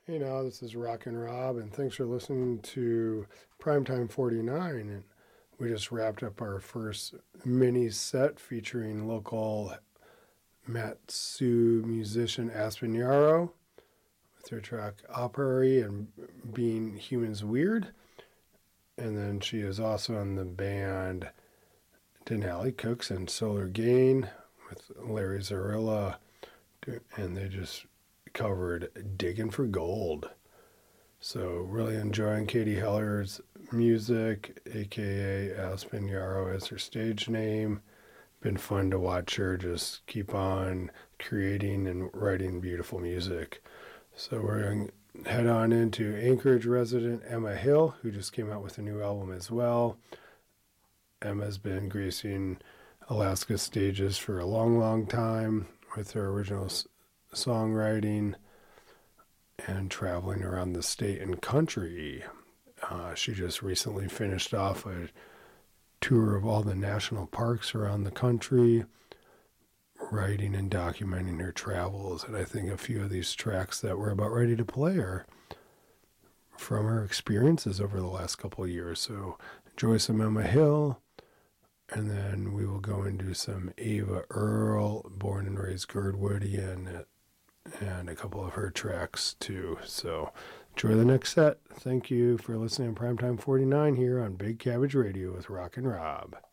Hey now, this is Rockin' Rob, and thanks for listening to Primetime 49. And we just wrapped up our first mini set featuring local Matsu musician Aspen Yarrow with their track Operary and Being Humans Weird. And then she is also in the band Denali Cooks and Solar Gain with Larry Zarilla, and they just covered Digging for Gold. So really enjoying Katie Heller's music, aka Aspen Yarrow as her stage name. Been fun to watch her just keep on creating and writing beautiful music. So we're going to head on into Anchorage resident Emma Hill, who just came out with a new album as well. Emma's been gracing Alaska stages for a long, long time with her original songwriting and traveling around the state and country. She just recently finished off a tour of all the national parks around the country, writing and documenting her travels. And I think a few of these tracks that we're about ready to play are from her experiences over the last couple of years. So enjoy some Emma Hill, and then we will go into some Ava Earl, born and raised Girdwoodian, and a couple of her tracks too. So enjoy the next set. Thank you for listening to Primetime 49 here on Big Cabbage Radio with Rockin' Rob.